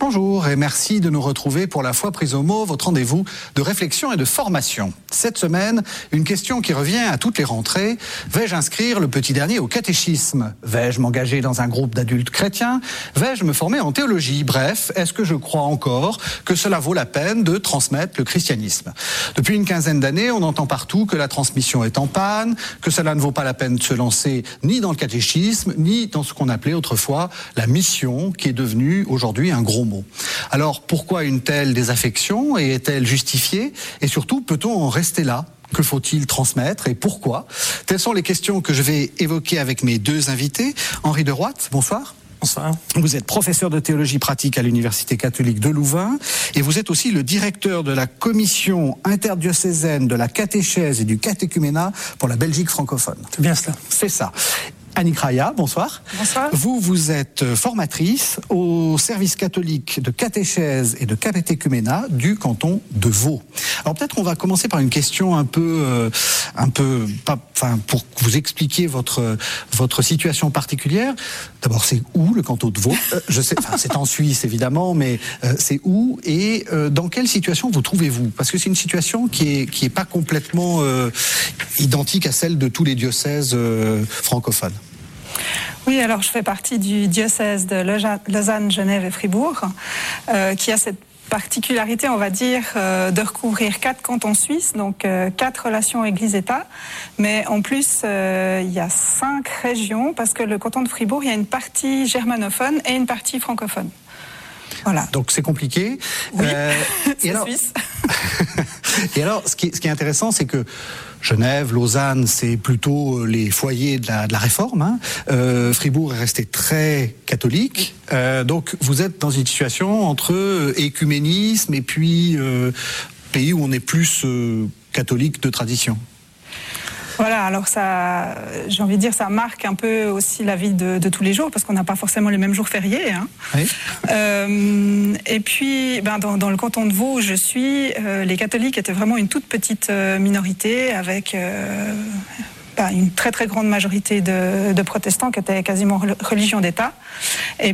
Bonjour et merci de nous retrouver pour La Foi prise au mot, votre rendez-vous de réflexion et de formation. Cette semaine, une question qui revient à toutes les rentrées. Vais-je inscrire le petit dernier au catéchisme? Vais-je m'engager dans un groupe d'adultes chrétiens? Vais-je me former en théologie? Bref, est-ce que je crois encore que cela vaut la peine de transmettre le christianisme? Depuis une quinzaine d'années, on entend partout que la transmission est en panne, que cela ne vaut pas la peine de se lancer ni dans le catéchisme, ni dans ce qu'on appelait autrefois la mission, qui est devenue aujourd'hui un gros mot. Alors, pourquoi une telle désaffection et est-elle justifiée? Et surtout, peut-on en rester là? Que faut-il transmettre et pourquoi? Telles sont les questions que je vais évoquer avec mes deux invités. Henri de Rooidt, bonsoir. Bonsoir. Vous êtes professeur de théologie pratique à l'Université catholique de Louvain et vous êtes aussi le directeur de la commission interdiocésaine de la catéchèse et du catéchuménat pour la Belgique francophone. C'est bien cela. C'est ça. Annick Raya, bonsoir. Bonsoir. Vous êtes formatrice au service catholique de catéchèse et de catéchuménat du canton de Vaud. Alors peut-être qu'on va commencer par une question pour vous expliquer votre situation particulière. D'abord, c'est où le canton de Vaud? Je sais, c'est en Suisse évidemment, mais c'est où et dans quelle situation vous trouvez-vous? Parce que c'est une situation qui est pas complètement identique à celle de tous les diocèses francophones. Oui, alors je fais partie du diocèse de Lausanne, Genève et Fribourg, qui a cette particularité, on va dire, de recouvrir 4 cantons suisses, donc 4 relations Église-État, mais en plus, il y a 5 régions, parce que le canton de Fribourg, il y a une partie germanophone et une partie francophone. Voilà. Donc c'est compliqué. Oui, et alors, suisse. Et alors, ce qui est intéressant, c'est que Genève, Lausanne, c'est plutôt les foyers de la réforme. Hein. Fribourg est resté très catholique. Donc vous êtes dans une situation entre écuménisme et puis pays où on est plus catholique de tradition. Voilà, alors ça, j'ai envie de dire, ça marque un peu aussi la vie de tous les jours, parce qu'on n'a pas forcément les mêmes jours fériés. Hein. Oui. Et puis, dans le canton de Vaud où je suis, les catholiques étaient vraiment une toute petite minorité, avec une très très grande majorité de protestants qui étaient quasiment religion d'État. Et